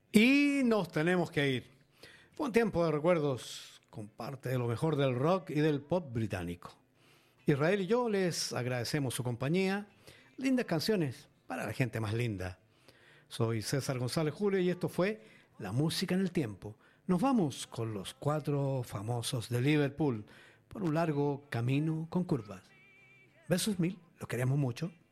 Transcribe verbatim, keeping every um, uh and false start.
Y nos tenemos que ir. Fue un tiempo de recuerdos con parte de lo mejor del rock y del pop británico. Israel y yo les agradecemos su compañía. Lindas canciones para la gente más linda. Soy César González Julio y esto fue La Música en el Tiempo. Nos vamos con los cuatro famosos de Liverpool por un largo camino con curvas. Besos mil, los queremos mucho.